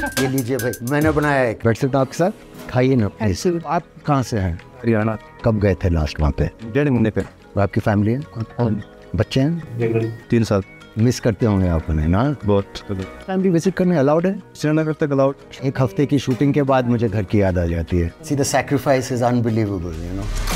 ये लीजिए भाई, मैंने बनाया है। बैठ सकता आपके साथ, खाइए ना। ऐसे आप कहाँ से हैं? हरियाणा। कब गए थे लास्ट वहाँ पे? 1.5 महीने पे। आपकी फैमिली है, बच्चे हैं? 3 साल। मिस करते होंगे आप उन्हें ना? बहुत। फैमिली विजिट करने अलाउड है? श्रीनगर तक अलाउड। एक हफ्ते की शूटिंग के बाद मुझे घर की याद आ जाती है। See the sacrifice is unbelievable, you know.